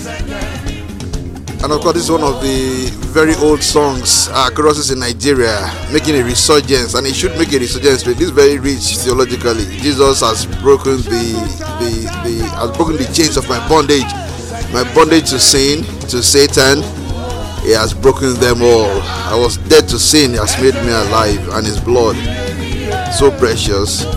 And of course, this is one of the very old songs, choruses in Nigeria, making a resurgence, and it should make a resurgence. This is very rich theologically. Jesus has broken the chains of my bondage to sin, to Satan. He has broken them all. I was dead to sin. He has made me alive, and His blood, so precious.